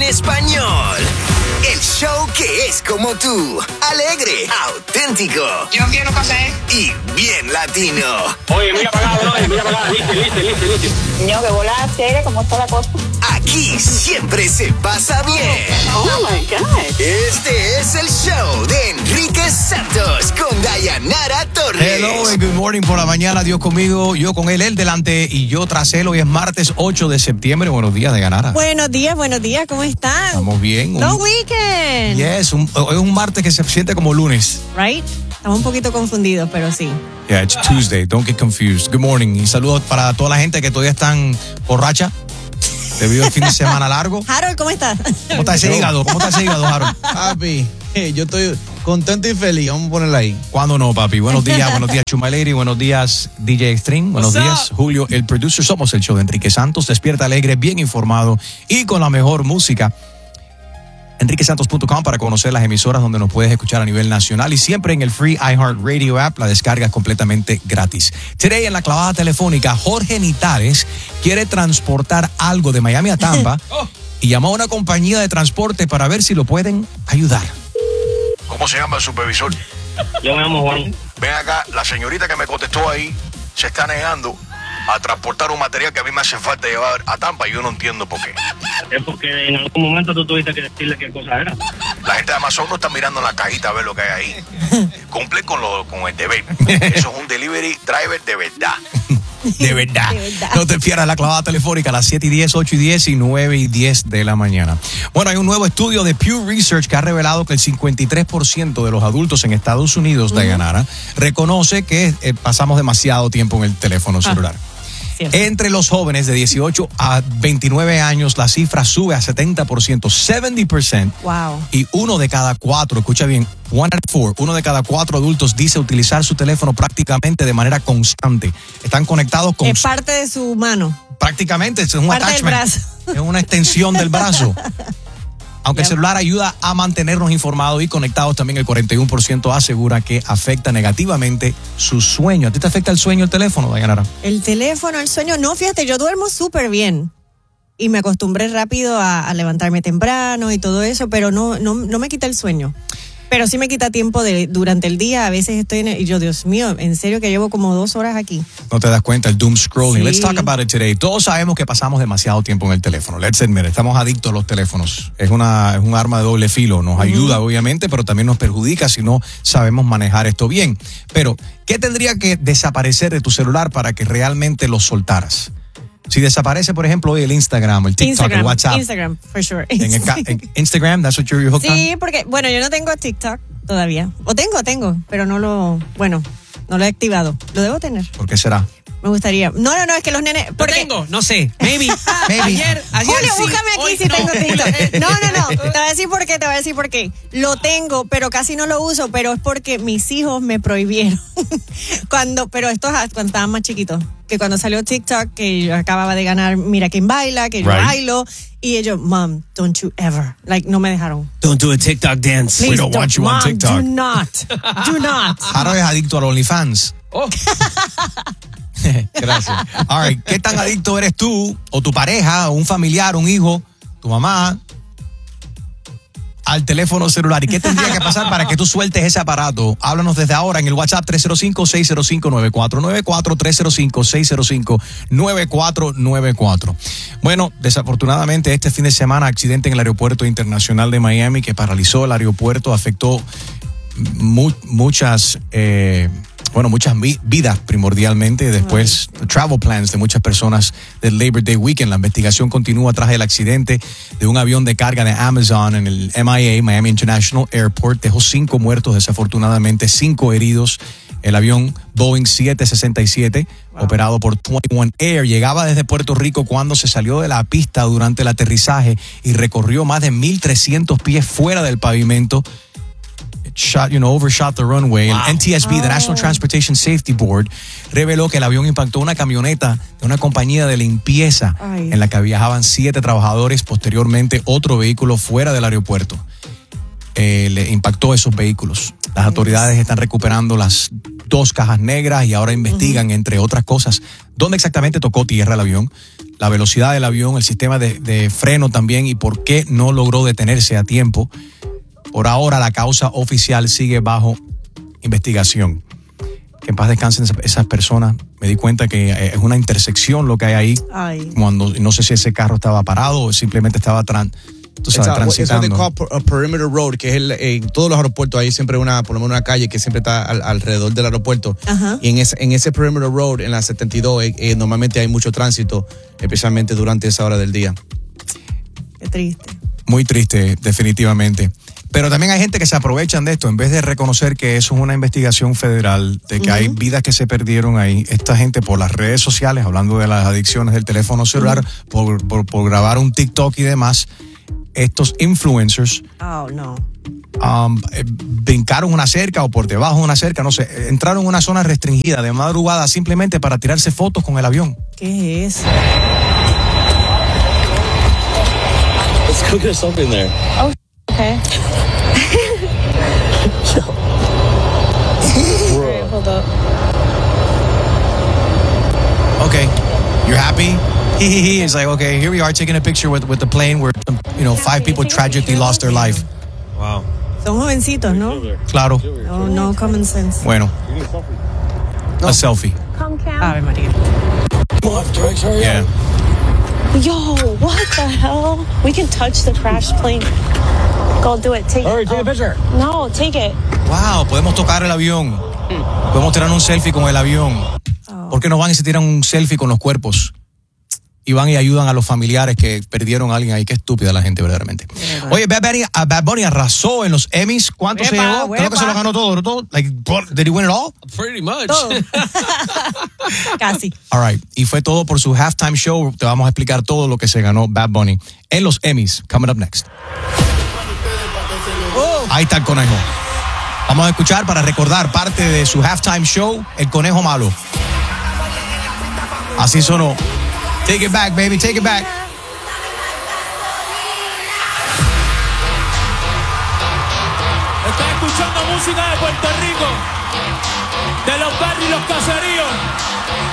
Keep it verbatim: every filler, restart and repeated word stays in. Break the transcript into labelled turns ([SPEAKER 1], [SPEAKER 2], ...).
[SPEAKER 1] español. El show que es como tú, alegre, auténtico.
[SPEAKER 2] Yo quiero pasar.
[SPEAKER 1] Y bien latino.
[SPEAKER 3] Oye, mira para acá, bro, mira para acá, listo, listo, listo, listo.
[SPEAKER 2] Niño, que volada chévere, ¿cómo está la cosa?
[SPEAKER 1] Aquí siempre se pasa bien.
[SPEAKER 2] Oh, my God.
[SPEAKER 1] Este es el show de Enrique Santos con Dayanara Torres.
[SPEAKER 4] Hello and good morning por la mañana. Dios conmigo, yo con él, él delante y yo tras él. Hoy es martes ocho de septiembre. Buenos días, Dayanara.
[SPEAKER 5] Buenos días, buenos días, ¿cómo están?
[SPEAKER 4] Estamos bien.
[SPEAKER 5] No
[SPEAKER 4] Un,
[SPEAKER 5] weekend.
[SPEAKER 4] yes, un, es un martes que se siente como lunes.
[SPEAKER 5] Right? Estamos un poquito confundidos, pero sí.
[SPEAKER 4] Yeah, it's Tuesday. Don't get confused. Good morning. Y saludos para toda la gente que todavía están borracha debido al fin de semana largo.
[SPEAKER 5] Harold, ¿cómo estás?
[SPEAKER 4] ¿Cómo está ese hígado? ¿Cómo está ese hígado, Harold?
[SPEAKER 6] Papi, eh, yo estoy contento y feliz. Vamos a ponerla ahí.
[SPEAKER 4] ¿Cuándo no, papi? Buenos días, buenos días, Chuma Lady. Buenos días, D J Extreme. Buenos
[SPEAKER 6] What's
[SPEAKER 4] días,
[SPEAKER 6] up?
[SPEAKER 4] Julio, el producer. Somos el show de Enrique Santos. Despierta alegre, bien informado y con la mejor música. enrique santos punto com para conocer las emisoras donde nos puedes escuchar a nivel nacional y siempre en el free iHeartRadio app. La descarga es completamente gratis. Today en la clavada telefónica, Jorge Nitares quiere transportar algo de Miami a Tampa y llamó a una compañía de transporte para ver si lo pueden ayudar.
[SPEAKER 7] ¿Cómo se llama el supervisor?
[SPEAKER 3] Yo me llamo Juan.
[SPEAKER 7] Ven acá, la señorita que me contestó ahí se está negando a transportar un material que a mí me hace falta llevar a Tampa y yo no entiendo por qué.
[SPEAKER 3] Es porque en algún momento tú tuviste que decirle qué cosa era.
[SPEAKER 7] La gente de Amazon no está mirando en la cajita a ver lo que hay ahí. Cumple con, lo, con el deber. Eso es un delivery driver de verdad.
[SPEAKER 4] De verdad.
[SPEAKER 5] De verdad.
[SPEAKER 4] No te pierdas la clavada telefónica a las siete y diez, ocho y diez y nueve y diez de la mañana. Bueno, hay un nuevo estudio de Pew Research que ha revelado que el cincuenta y tres por ciento de los adultos en Estados Unidos, uh-huh. Dayanara, reconoce que eh, pasamos demasiado tiempo en el teléfono celular. Ah. Entre los jóvenes de dieciocho a veintinueve años, la cifra sube a setenta por ciento, setenta por ciento.
[SPEAKER 5] Wow.
[SPEAKER 4] Y uno de cada cuatro, escucha bien, one out of four, uno de cada cuatro adultos dice utilizar su teléfono prácticamente de manera constante. Están conectados con...
[SPEAKER 5] Es parte de su mano.
[SPEAKER 4] Prácticamente, es un
[SPEAKER 5] parte
[SPEAKER 4] attachment.
[SPEAKER 5] Del brazo.
[SPEAKER 4] Es una extensión del brazo. Aunque
[SPEAKER 5] Yep.
[SPEAKER 4] el celular ayuda a mantenernos informados y conectados, también el cuarenta y uno por ciento asegura que afecta negativamente su sueño. ¿A ti te afecta el sueño el teléfono, Dayanara?
[SPEAKER 5] El teléfono, el sueño. No, fíjate, yo duermo súper bien. Y me acostumbré rápido a, a levantarme temprano y todo eso, pero no, no, no me quita el sueño. Pero sí me quita tiempo de, durante el día. A veces estoy en el, y yo, Dios mío, en serio que llevo como dos horas aquí.
[SPEAKER 4] No te das cuenta, el doom scrolling.
[SPEAKER 5] Sí.
[SPEAKER 4] Let's talk about it today. Todos sabemos que pasamos demasiado tiempo en el teléfono. Let's admit it. Estamos adictos a los teléfonos. Es una es un arma de doble filo. Nos uh-huh. ayuda, obviamente, pero también nos perjudica si no sabemos manejar esto bien. Pero, ¿qué tendría que desaparecer de tu celular para que realmente lo soltaras? Si desaparece, por ejemplo, hoy el Instagram, el TikTok,
[SPEAKER 5] Instagram,
[SPEAKER 4] el WhatsApp.
[SPEAKER 5] Instagram, for sure.
[SPEAKER 4] En, el, en Instagram, that's what you're hooked on?
[SPEAKER 5] Sí, porque, bueno, yo no tengo TikTok todavía. O tengo, tengo, pero no lo, bueno, no lo he activado. Lo debo tener.
[SPEAKER 4] ¿Por qué será?
[SPEAKER 5] Me gustaría. No, no, no, es que los nenes...
[SPEAKER 8] Porque... Lo tengo, no sé, maybe.
[SPEAKER 4] maybe.
[SPEAKER 8] Ayer, ayer
[SPEAKER 5] Julio,
[SPEAKER 8] sí,
[SPEAKER 5] búscame aquí
[SPEAKER 8] hoy
[SPEAKER 5] si
[SPEAKER 8] no.
[SPEAKER 5] tengo TikTok. No, no, no. Te voy a decir por qué, te voy a decir por qué. Lo tengo, pero casi no lo uso, pero es porque mis hijos me prohibieron. cuando, pero esto es cuando estaban más chiquitos. Que cuando salió TikTok, que yo acababa de ganar Mira Quién Baila, que yo
[SPEAKER 4] right.
[SPEAKER 5] bailo. Y ellos, Mom, don't you ever. Like, no me dejaron.
[SPEAKER 8] Don't do a TikTok dance.
[SPEAKER 5] Please
[SPEAKER 4] We don't, don't want you
[SPEAKER 5] Mom,
[SPEAKER 4] on TikTok.
[SPEAKER 5] do not. Do not.
[SPEAKER 4] Ahora es adicto al OnlyFans.
[SPEAKER 8] Oh.
[SPEAKER 4] Gracias. All right. ¿Qué tan adicto eres tú o tu pareja o un familiar, un hijo, tu mamá al teléfono celular? ¿Y qué tendría que pasar para que tú sueltes ese aparato? Háblanos desde ahora en el WhatsApp tres cero cinco, seis cero cinco, nueve cuatro nueve cuatro, tres cero cinco, seis cero cinco, nueve cuatro nueve cuatro. Bueno, desafortunadamente este fin de semana accidente en el aeropuerto internacional de Miami que paralizó el aeropuerto, afectó mu- muchas... Eh, Bueno, muchas vidas primordialmente, después right. travel plans de muchas personas del Labor Day Weekend. La investigación continúa tras el accidente de un avión de carga de Amazon en el M I A, Miami International Airport. Dejó cinco muertos, desafortunadamente, cinco heridos. El avión Boeing siete sesenta y siete, wow. operado por veintiuno Air, llegaba desde Puerto Rico cuando se salió de la pista durante el aterrizaje y recorrió más de mil trescientos pies fuera del pavimento. Shot, you know, overshot the runway. Wow. El N T S B, oh. the National Transportation Safety Board, reveló que el avión impactó una camioneta de una compañía de limpieza Ay. en la que viajaban siete trabajadores. Posteriormente, otro vehículo fuera del aeropuerto eh, le impactó esos vehículos. Las autoridades están recuperando las dos cajas negras y ahora investigan, uh-huh. entre otras cosas, dónde exactamente tocó tierra el avión, la velocidad del avión, el sistema de, de freno también y por qué no logró detenerse a tiempo. Por ahora la causa oficial sigue bajo investigación. Que en paz descansen esas personas. Me di cuenta que es una intersección lo que hay ahí.
[SPEAKER 5] Ay.
[SPEAKER 4] Cuando no sé si ese carro estaba parado o simplemente estaba tran, tú sabes, transitando.
[SPEAKER 6] Eso es de Perimeter Road, que es el, en todos los aeropuertos hay siempre una, por lo menos una calle que siempre está al, alrededor del aeropuerto.
[SPEAKER 5] Ajá.
[SPEAKER 6] Y en ese, en ese Perimeter Road, en la setenta y dos, eh, eh, normalmente hay mucho tránsito, especialmente durante esa hora del día.
[SPEAKER 5] Qué triste.
[SPEAKER 4] Muy triste, definitivamente. Pero también hay gente que se aprovechan de esto. En vez de reconocer que eso es una investigación federal, de que uh-huh. hay vidas que se perdieron ahí, esta gente por las redes sociales, hablando de las adicciones del teléfono celular, uh-huh. por, por, por grabar un TikTok y demás, estos influencers
[SPEAKER 5] oh, no.
[SPEAKER 4] um, eh, brincaron una cerca o por debajo de una cerca, no sé, entraron en una zona restringida de madrugada simplemente para tirarse fotos con el avión.
[SPEAKER 5] ¿Qué es eso?
[SPEAKER 8] Let's go get something there.
[SPEAKER 2] Oh, okay. Bro. Hold up.
[SPEAKER 4] Okay, you're happy? He he he is like, okay, here we are taking a picture with, with the plane where, you know, five people tragically lost their life.
[SPEAKER 8] Wow.
[SPEAKER 5] Son jovencitos, ¿no?
[SPEAKER 4] Claro.
[SPEAKER 5] No, no common sense.
[SPEAKER 4] Bueno. A selfie.
[SPEAKER 2] Come, Cam.
[SPEAKER 5] Ave María.
[SPEAKER 4] Yeah.
[SPEAKER 2] Yo, what the hell? We can touch the crashed plane. Go do it. Take
[SPEAKER 8] Hurry,
[SPEAKER 2] it.
[SPEAKER 8] take
[SPEAKER 2] Oh.
[SPEAKER 8] a picture.
[SPEAKER 2] No, take it.
[SPEAKER 4] Wow, podemos tocar el avión. Podemos tirar un selfie con el avión. ¿Por qué no van y se tiran un selfie con los cuerpos? Y van y ayudan a los familiares que perdieron a alguien ahí. Qué estúpida la gente, verdaderamente. Oye, Bad Bunny, uh, Bad Bunny arrasó en los Emmys. ¿Cuánto se
[SPEAKER 5] Huepa,
[SPEAKER 4] llevó? Creo
[SPEAKER 5] huepa.
[SPEAKER 4] que se lo ganó todo, ¿no? todo. Like, did he win it all?
[SPEAKER 8] Pretty much.
[SPEAKER 5] Todo. Casi.
[SPEAKER 4] All right. Y fue todo por su halftime show. Te vamos a explicar todo lo que se ganó Bad Bunny en los Emmys. Coming up next.
[SPEAKER 5] Oh.
[SPEAKER 4] Ahí está el conejo. Vamos a escuchar para recordar parte de su halftime show, El Conejo Malo. Así sonó. Take it back, baby, take it back.
[SPEAKER 9] Está escuchando música de Puerto Rico, de los barrios y los caseríos.